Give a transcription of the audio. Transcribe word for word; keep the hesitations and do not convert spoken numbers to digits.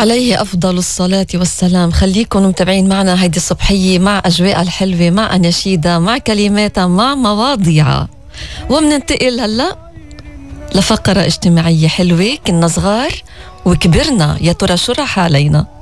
عليه أفضل الصلاة والسلام. خليكم متابعين معنا هيدي الصبحية مع أجواء الحلوة، مع أناشيدها، مع كلماتها، مع مواضيعها. ومننتقل هلأ لفقرة اجتماعية حلوة. كنا صغار وكبرنا، يا ترى شو راح علينا؟